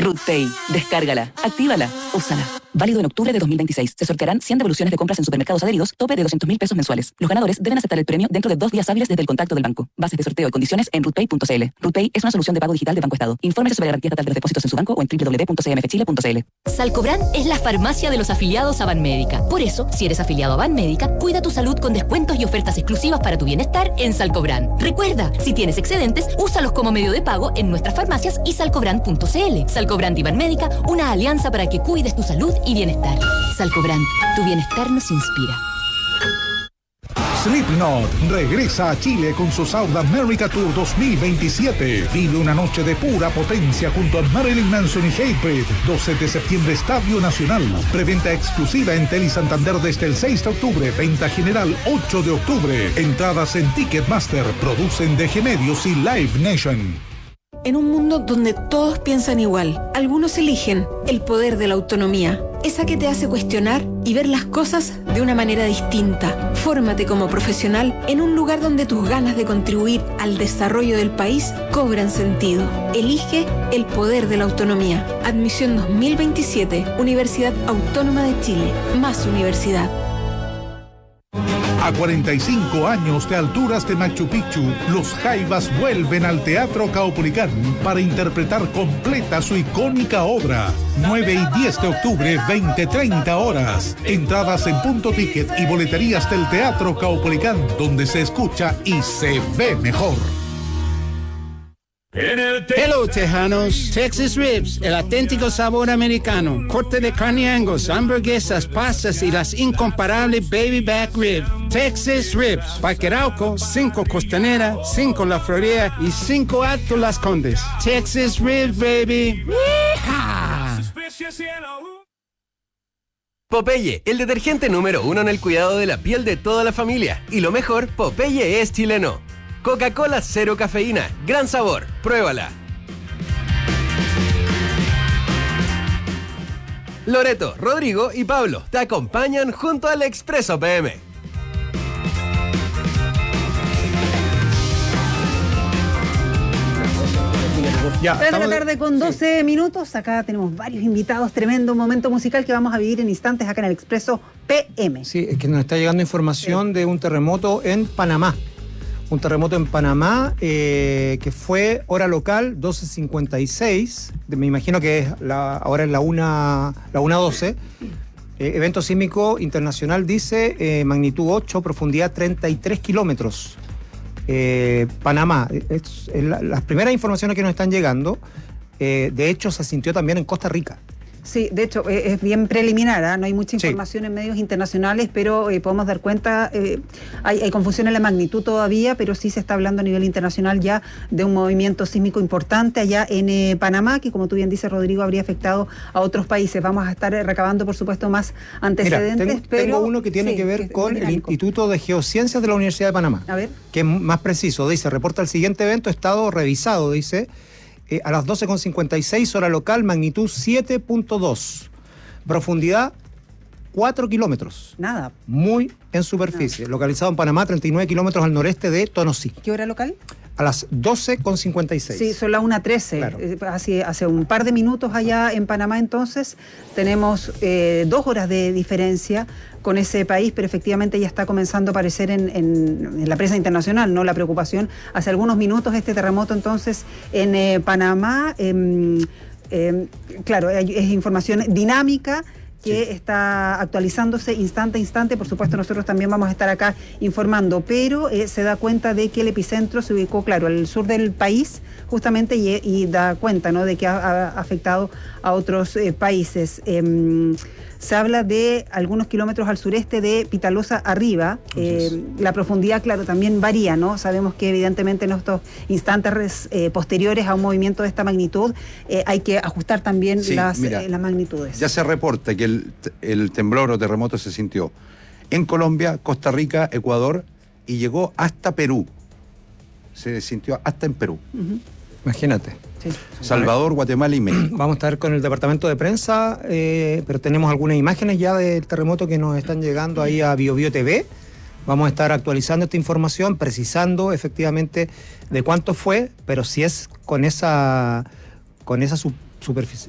RootPay. Descárgala, actívala, úsala. Válido en octubre de 2026. Se sortearán 100 devoluciones de compras en supermercados adheridos, tope de 200.000 pesos mensuales. Los ganadores deben aceptar el premio dentro de 2 días hábiles desde el contacto del banco. Bases de sorteo y condiciones en rootpay.cl. RootPay es una solución de pago digital de Banco Estado. Infórmese sobre garantía estatal de los depósitos en su banco o en www.cmfchile.cl. Salcobrand es la farmacia de los afiliados a Banmédica. Por eso, si eres afiliado a Banmédica, cuida tu salud con descuentos y ofertas exclusivas para tu bienestar en Salcobrand. Recuerda, si tienes excedentes, úsalos como medio de pago en nuestras farmacias y salcobrand.cl. Salcobrand y Banmédica, una alianza para que cuides tu salud y bienestar. Salcobrand, tu bienestar nos inspira. Slipknot regresa a Chile con su South America Tour 2027. Vive una noche de pura potencia junto a Marilyn Manson y Hatebreed. 12 de septiembre, Estadio Nacional. Preventa exclusiva en Tele Santander desde el 6 de octubre. Venta general 8 de octubre. Entradas en Ticketmaster. Producen DG Medios y Live Nation. En un mundo donde todos piensan igual, algunos eligen el poder de la autonomía, esa que te hace cuestionar y ver las cosas de una manera distinta. Fórmate como profesional en un lugar donde tus ganas de contribuir al desarrollo del país cobran sentido. Elige el poder de la autonomía. Admisión 2027, Universidad Autónoma de Chile. Más universidad. A 45 años de alturas de Machu Picchu, los Jaivas vuelven al Teatro Caupolicán para interpretar completa su icónica obra. 9 y 10 de octubre, 20-30 horas. Entradas en Punto Ticket y boleterías del Teatro Caupolicán, donde se escucha y se ve mejor. Hello, Tejanos. Texas Ribs, el auténtico sabor americano. Corte de carne Angus, hamburguesas, pastas y las incomparables Baby Back Rib. Texas Ribs. Parque Arauco, 5 Costanera, 5 La Florida y 5 Alto Las Condes. Texas Ribs, baby. ¡Yeehaw! Popeye, el detergente número 1 en el cuidado de la piel de toda la familia. Y lo mejor, Popeye es chileno. Coca-Cola cero cafeína, gran sabor, pruébala. Loreto, Rodrigo y Pablo te acompañan junto al Expreso PM. 3 de la tarde con 12 minutos. Acá tenemos varios invitados. Tremendo momento musical que vamos a vivir en instantes acá en el Expreso PM. Sí, es que nos está llegando información de un terremoto en Panamá. Un terremoto en Panamá que fue hora local 12:56. Me imagino que es ahora es la 1:12. Evento sísmico internacional dice magnitud 8, profundidad 33 kilómetros. Panamá. Las primeras informaciones que nos están llegando, de hecho se sintió también en Costa Rica. Sí, de hecho, es bien preliminar, ¿eh? No hay mucha información en medios internacionales, pero podemos dar cuenta, hay confusión en la magnitud todavía, pero sí se está hablando a nivel internacional ya de un movimiento sísmico importante allá en Panamá, que como tú bien dices, Rodrigo, habría afectado a otros países. Vamos a estar recabando, por supuesto, más antecedentes. Mira, tengo uno que tiene que ver con el Instituto de Geociencias de la Universidad de Panamá. A ver. Que es más preciso, dice, reporta el siguiente evento, estado revisado, dice... a las 12:56 hora local, magnitud 7.2, profundidad 4 kilómetros. Nada. Muy en superficie. Nada. Localizado en Panamá, 39 kilómetros al noreste de Tonosí. ¿Qué hora local? A las 12:56. Sí, son las 1:13. Claro. Hace un par de minutos allá en Panamá, entonces, tenemos 2 horas de diferencia con ese país, pero efectivamente ya está comenzando a aparecer en la prensa internacional, ¿no? La preocupación. Hace algunos minutos este terremoto, entonces, en Panamá, claro, es información dinámica que está actualizándose instante a instante. Por supuesto, nosotros también vamos a estar acá informando, pero se da cuenta de que el epicentro se ubicó, claro, al sur del país, justamente, y da cuenta, ¿no?, de que ha afectado a otros países. Se habla de algunos kilómetros al sureste de Pitalosa arriba. La profundidad, claro, también varía, ¿no? Sabemos que evidentemente en estos instantes posteriores a un movimiento de esta magnitud hay que ajustar también las magnitudes. Ya se reporta que el temblor o terremoto se sintió en Colombia, Costa Rica, Ecuador y llegó hasta Perú. Se sintió hasta en Perú. Imagínate. Sí. Salvador, Guatemala y México. Vamos a estar con el departamento de prensa, pero tenemos algunas imágenes ya del terremoto que nos están llegando ahí a BioBio TV. Vamos a estar actualizando esta información, precisando efectivamente de cuánto fue, pero si es con esa